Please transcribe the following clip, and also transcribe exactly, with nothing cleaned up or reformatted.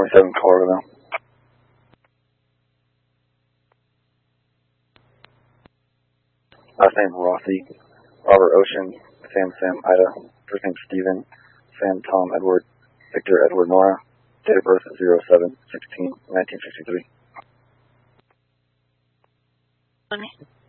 twenty-seven, Colorado. Last name Rossi, Robert Ocean, Sam Sam Ida, first name Stephen, Sam Tom Edward, Victor Edward Nora, date of birth zero seven sixteen nineteen sixty-three.